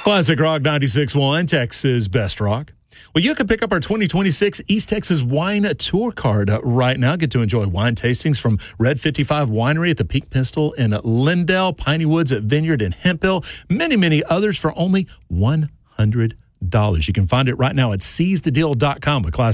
Classic Rock 96.1, Texas Best Rock. Well, you can pick up our 2026 East Texas Wine Tour card right now. Get to enjoy wine tastings from Red 55 Winery at the Pink Pistol in Lindell, Piney Woods at Vineyard in Hemphill, many others for only $100. You can find it right now at seizethedeal.com. A classic